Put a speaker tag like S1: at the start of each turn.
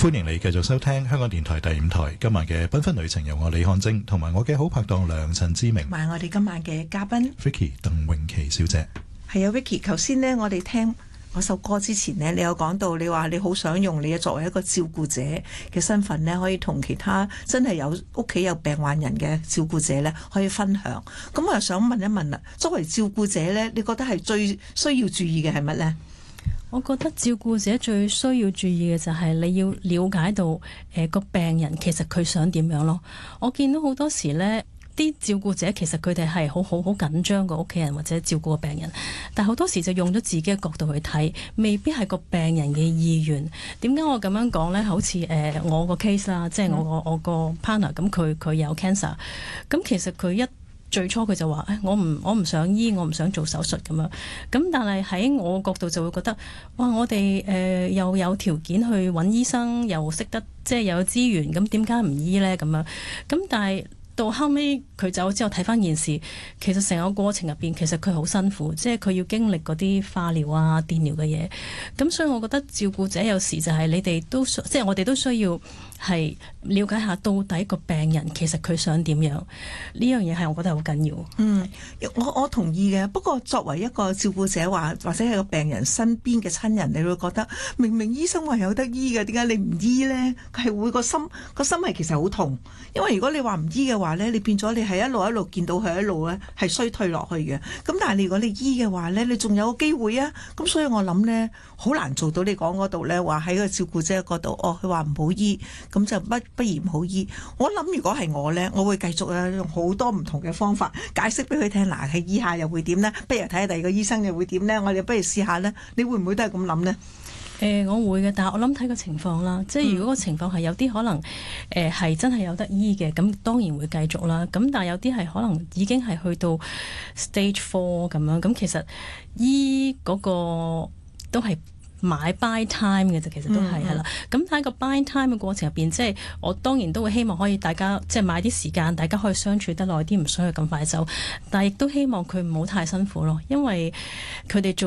S1: 歡迎你繼續收聽香港電台第5台今晚嘅繽紛旅程，由我李漢晶同埋我嘅好拍檔梁陳志明，
S2: 同埋我哋今晚嘅嘉賓
S1: Vicky 鄧詠琪小姐。
S2: 係啊 Vicky， 頭先呢我哋聽嗰首歌之前呢，你有講到你話你好想用你作為一個照顧者嘅身份呢，可以同其他真係有屋企有病患人嘅照顧者呢可以分享。咁我又想問一問啦，作為照顧者呢，你覺得係最需要注意嘅係乜呢？
S3: 我覺得照顧者最需要注意嘅就係你要了解到個病人其實佢想點樣咯。我見到好多時呢啲照顧者其實佢哋係好緊張個屋企人或者照顧個病人，但好多時就用咗自己嘅角度去睇，未必係個病人嘅意願。點解我咁樣講呢？好似我個 case 啦，即係我個 partner 咁，佢有 cancer， 咁其實佢最初佢就話我唔想醫，我唔想做手術咁樣。咁但係喺我角度就會覺得，哇！我哋又有條件去揾醫生，又識得即係又有資源，咁點解唔醫呢？咁樣咁但係到後尾佢走之後睇翻件事，其實成個過程入邊其實佢好辛苦，即係佢要經歷嗰啲化療啊、電療嘅嘢。咁所以我覺得照顧者有時就係你哋都即係我哋都需要係了解下到底個病人其實佢想點樣，呢樣嘢係我覺得好緊要。
S2: 我同意嘅。不過作為一個照顧者或者係個病人身邊嘅親人，你會覺得明明醫生話有得醫嘅，點解你唔醫呢？係會個心係其實好痛，因為如果你話唔醫嘅話呢，你變咗你係一路見到佢一路咧係衰退落去嘅。咁但係如果你醫嘅話呢，你仲有個機會啊。咁所以我諗呢，好難做到你講嗰度呢，話喺個照顧者嗰度，佢話唔好醫，咁就不如唔好醫。我諗如果係我呢，我會繼續用好多唔同嘅方法解釋俾佢聽。嗱，係醫下又會點呢？不如睇下第二個醫生又會點呢？我哋不如試下呢。你會唔會都係咁諗呢？
S3: 我會嘅，但係我諗睇個情況啦。即係如果個情況係有啲可能係真係有得醫嘅，咁當然會繼續啦。咁但係有啲係可能已經係去到 stage 4咁樣，咁其實醫嗰個都係買 buy time 嘅啫，其實都係啦。咁喺個 buy time 嘅過程入邊，即係我當然都會希望可以大家即係買啲時間，大家可以相處得耐啲，唔需要咁快走。但係亦都希望佢唔好太辛苦咯，因為佢哋做